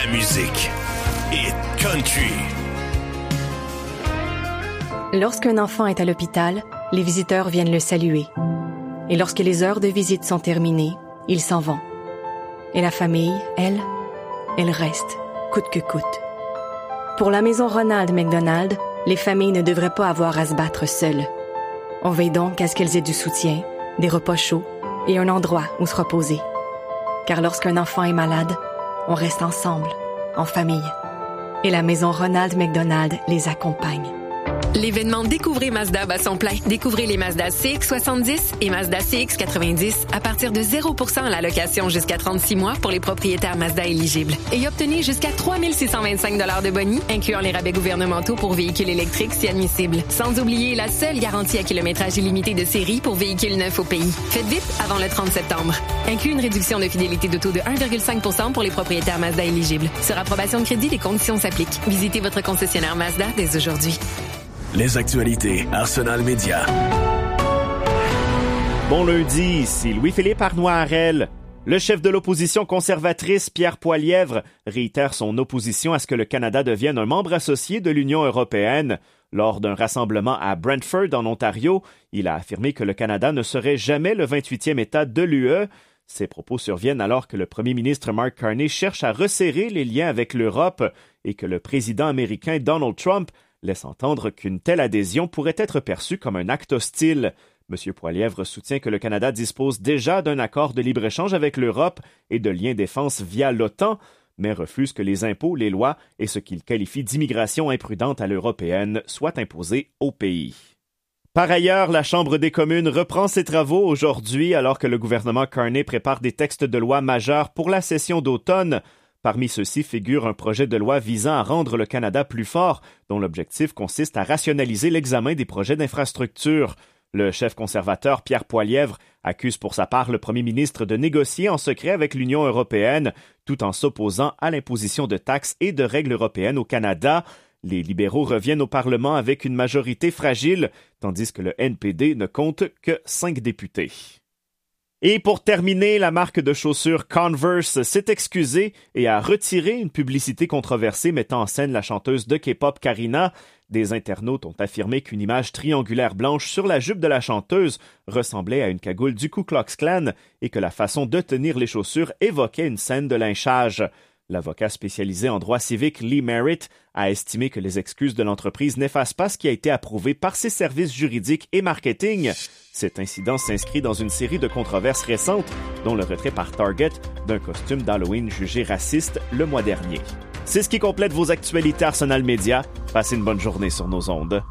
La musique. Hit Country. Lorsqu'un enfant est à l'hôpital, les visiteurs viennent le saluer. Et lorsque les heures de visite sont terminées, ils s'en vont. Et la famille, elle reste, coûte que coûte. Pour la maison Ronald McDonald, les familles ne devraient pas avoir à se battre seules. On veille donc à ce qu'elles aient du soutien, des repas chauds et un endroit où se reposer. Car lorsqu'un enfant est malade, on reste ensemble, en famille. Et la maison Ronald McDonald les accompagne. L'événement Découvrez Mazda bat son plein. Découvrez les Mazda CX-70 et Mazda CX-90 à partir de 0% à la location jusqu'à 36 mois pour les propriétaires Mazda éligibles. Et obtenez jusqu'à 3 625 $ de boni, incluant les rabais gouvernementaux pour véhicules électriques si admissible. Sans oublier la seule garantie à kilométrage illimité de série pour véhicules neufs au pays. Faites vite avant le 30 septembre. Inclut une réduction de fidélité de taux de 1,5% pour les propriétaires Mazda éligibles. Sur approbation de crédit, les conditions s'appliquent. Visitez votre concessionnaire Mazda dès aujourd'hui. Les actualités Arsenal Média. Bon lundi, ici Louis-Philippe Arnois-Harel. Le chef de l'opposition conservatrice, Pierre Poilievre, réitère son opposition à ce que le Canada devienne un membre associé de l'Union européenne. Lors d'un rassemblement à Brantford, en Ontario, il a affirmé que le Canada ne serait jamais le 28e État de l'UE. Ces propos surviennent alors que le premier ministre Mark Carney cherche à resserrer les liens avec l'Europe et que le président américain Donald Trump laisse entendre qu'une telle adhésion pourrait être perçue comme un acte hostile. M. Poilievre soutient que le Canada dispose déjà d'un accord de libre-échange avec l'Europe et de liens défense via l'OTAN, mais refuse que les impôts, les lois et ce qu'il qualifie d'immigration imprudente à l'européenne soient imposés au pays. Par ailleurs, la Chambre des communes reprend ses travaux aujourd'hui alors que le gouvernement Carney prépare des textes de loi majeurs pour la session d'automne. Parmi ceux-ci figure un projet de loi visant à rendre le Canada plus fort, dont l'objectif consiste à rationaliser l'examen des projets d'infrastructure. Le chef conservateur Pierre Poilievre accuse pour sa part le premier ministre de négocier en secret avec l'Union européenne, tout en s'opposant à l'imposition de taxes et de règles européennes au Canada. Les libéraux reviennent au Parlement avec une majorité fragile, tandis que le NPD ne compte que 5 députés. Et pour terminer, la marque de chaussures Converse s'est excusée et a retiré une publicité controversée mettant en scène la chanteuse de K-pop Karina. Des internautes ont affirmé qu'une image triangulaire blanche sur la jupe de la chanteuse ressemblait à une cagoule du Ku Klux Klan et que la façon de tenir les chaussures évoquait une scène de lynchage. L'avocat spécialisé en droit civique Lee Merritt a estimé que les excuses de l'entreprise n'effacent pas ce qui a été approuvé par ses services juridiques et marketing. Cet incident s'inscrit dans une série de controverses récentes, dont le retrait par Target d'un costume d'Halloween jugé raciste le mois dernier. C'est ce qui complète vos actualités Arsenal Média. Passez une bonne journée sur nos ondes.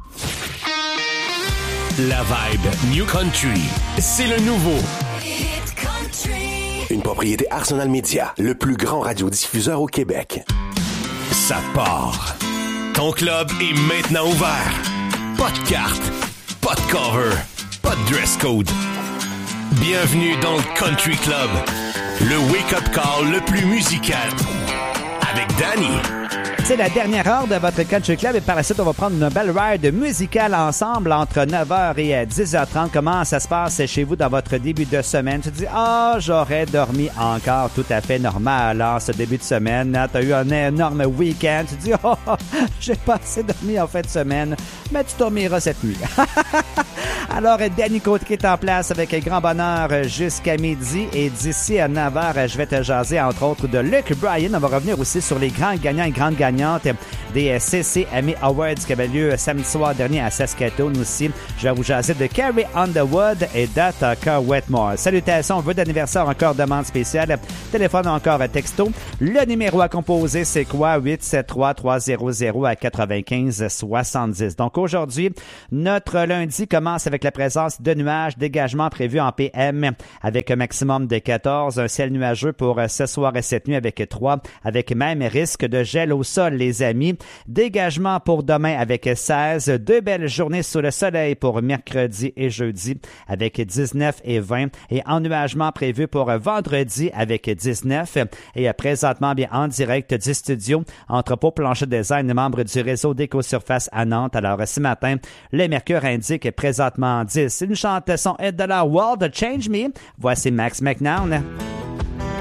La vibe New Country. C'est le nouveau. Hit Country. Une propriété Arsenal Média, le plus grand radiodiffuseur au Québec. Ça part. Ton club est maintenant ouvert. Pas de carte, pas de cover, pas de dress code. Bienvenue dans le Country Club, le wake-up call le plus musical. Avec Danny. C'est la dernière heure de votre Country Club et par la suite, on va prendre une belle ride musicale ensemble entre 9h et 10h30. Comment ça se passe chez vous dans votre début de semaine? Tu te dis, j'aurais dormi encore tout à fait normal en ce début de semaine. Tu as eu un énorme week-end. Tu te dis, j'ai pas assez dormi en fin de semaine, mais tu dormiras cette nuit. Alors, Danny Côté qui est en place avec grand bonheur jusqu'à midi. Et d'ici à 9h, je vais te jaser, entre autres, de Luke Bryan. On va revenir aussi sur les grands gagnants et grandes gagnantes des CCMA Awards qui avaient lieu samedi soir dernier à Saskatoon aussi. Je vais vous jaser de Carrie Underwood et de Tucker Wetmore. Salutations, vœux d'anniversaire, encore demande spéciale. Téléphone encore texto. Le numéro à composer, c'est quoi? 873-300-95-70. Donc aujourd'hui, notre lundi commence avec la présence de nuages, dégagement prévu en PM avec un maximum de 14. Un ciel nuageux pour ce soir et cette nuit avec 3, avec même risque de gel au sol, les amis. Dégagement pour demain avec 16. Deux belles journées sous le soleil pour mercredi et jeudi avec 19 et 20. Et ennuagement prévu pour vendredi avec 19. Et présentement, bien en direct du studio, Entrepôt Plancher Design, membre du réseau d'Écosurface à Nantes. Alors, ce matin, le mercure indique présentement 10. Une chanson de la World Change Me. Voici Max McNown.